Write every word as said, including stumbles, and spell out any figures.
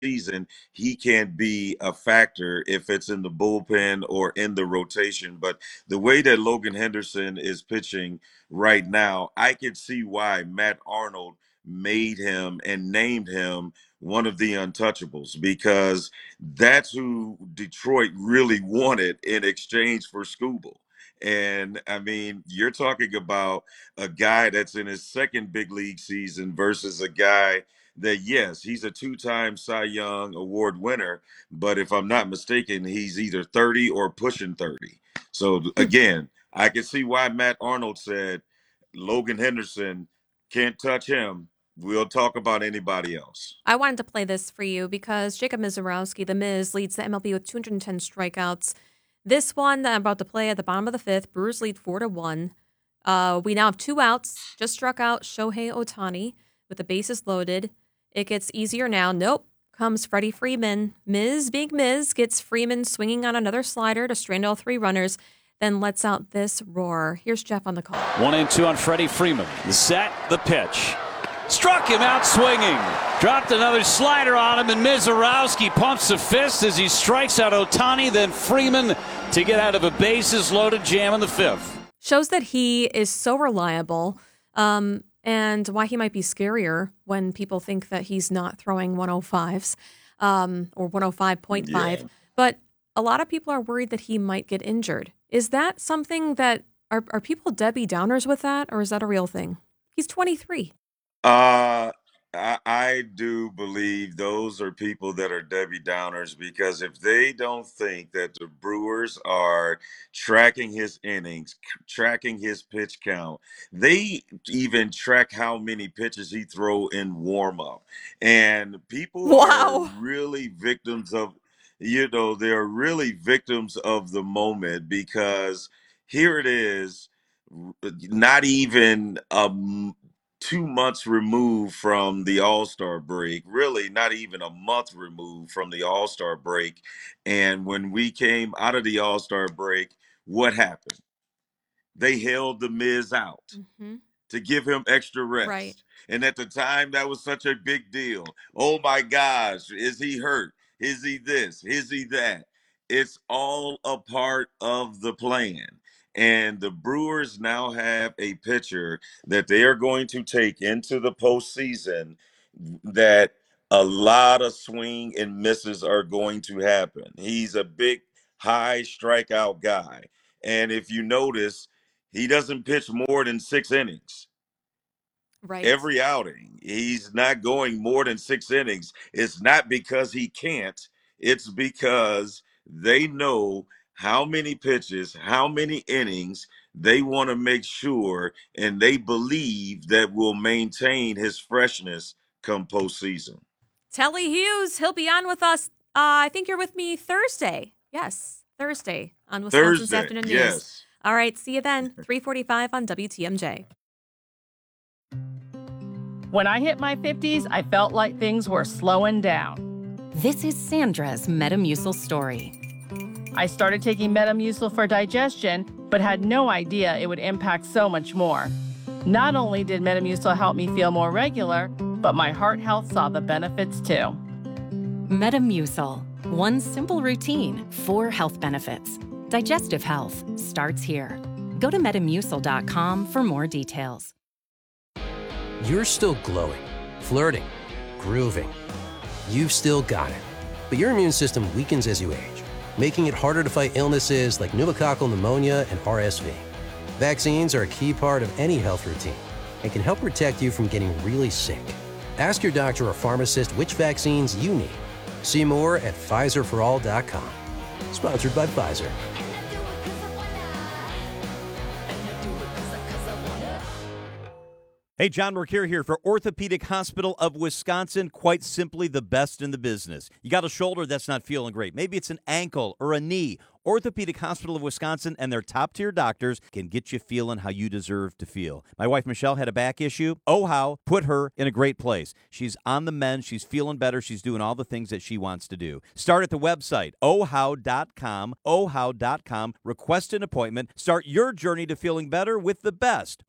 season, he can be a factor if it's in the bullpen or in the rotation. But the way that Logan Henderson is pitching right now, I can see why Matt Arnold made him and named him one of the untouchables, because that's who Detroit really wanted in exchange for Skubal. And I mean, you're talking about a guy that's in his second big league season versus a guy that, yes, he's a two-time Cy Young Award winner, but if I'm not mistaken, he's either thirty or pushing thirty. So again, I can see why Matt Arnold said Logan Henderson, can't touch him. We'll talk about anybody else. I wanted to play this for you because Jacob Mizorowski, the Miz, leads the M L B with two hundred ten strikeouts. This one that I'm about to play at the bottom of the fifth, Brewers lead four to one. Uh, we now have two outs. Just struck out Shohei Ohtani with the bases loaded. It gets easier now. Nope. Comes Freddie Freeman. Miz, big Miz, gets Freeman swinging on another slider to strand all three runners, then lets out this roar. Here's Jeff on the call. One and two on Freddie Freeman. The set, the pitch. Struck him out swinging. Dropped another slider on him, and Mizorowski pumps a fist as he strikes out Ohtani, then Freeman to get out of a bases-loaded jam in the fifth. Shows that he is so reliable, um, and why he might be scarier when people think that he's not throwing one oh fives um, or one oh five point five. Yeah. But a lot of people are worried that he might get injured. Is that something that, are, are people Debbie Downers with that, or is that a real thing? He's twenty-three. Uh, I, I do believe those are people that are Debbie Downers, because if they don't think that the Brewers are tracking his innings, tracking his pitch count, they even track how many pitches he throw in warm up. And people wow. are really victims of, you know, they're really victims of the moment, because here it is, not even a two months removed from the All-Star break, really not even a month removed from the All-Star break. And when we came out of the All-Star break, what happened? They held the Miz out mm-hmm. to give him extra rest. Right. And at the time, that was such a big deal. Oh my gosh, is he hurt? Is he this? Is he that? It's all a part of the plan. And the Brewers now have a pitcher that they are going to take into the postseason that a lot of swing and misses are going to happen. He's a big, high strikeout guy. And if you notice, he doesn't pitch more than six innings. Right. Every outing. He's not going more than six innings. It's not because he can't. It's because they know how many pitches, how many innings they want to make sure, and they believe that will maintain his freshness come postseason. Telly Hughes, he'll be on with us. Uh, I think you're with me Thursday. Yes, Thursday on Wisconsin's Thursday, Afternoon News. Yes. All right, see you then. three forty-five on W T M J. When I hit my fifties, I felt like things were slowing down. This is Sandra's Metamucil story. I started taking Metamucil for digestion, but had no idea it would impact so much more. Not only did Metamucil help me feel more regular, but my heart health saw the benefits too. Metamucil, one simple routine, four health benefits. Digestive health starts here. Go to metamucil dot com for more details. You're still glowing, flirting, grooving. You've still got it. But your immune system weakens as you age, making it harder to fight illnesses like pneumococcal pneumonia and R S V. Vaccines are a key part of any health routine and can help protect you from getting really sick. Ask your doctor or pharmacist which vaccines you need. See more at Pfizer for all dot com. Sponsored by Pfizer. Hey, John Mercure here for Orthopedic Hospital of Wisconsin, quite simply the best in the business. You got a shoulder that's not feeling great. Maybe it's an ankle or a knee. Orthopedic Hospital of Wisconsin and their top-tier doctors can get you feeling how you deserve to feel. My wife, Michelle, had a back issue. Oh, how put her in a great place. She's on the mend. She's feeling better. She's doing all the things that she wants to do. Start at the website, oh how dot com, oh how dot com. Request an appointment. Start your journey to feeling better with the best.